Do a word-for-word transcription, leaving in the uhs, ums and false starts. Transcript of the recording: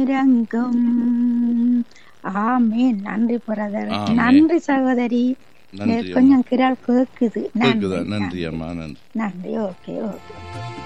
ரங்கம். ஆமென். நன்றி பிரதர். ஆமென். நன்றி சகோதரி. நன்றி கொஞ்சம் கிரால் கேக்குது. கேக்குதா? நன்றி நன்றி அம்மா, நன்றி. நன்றி. Okay okay.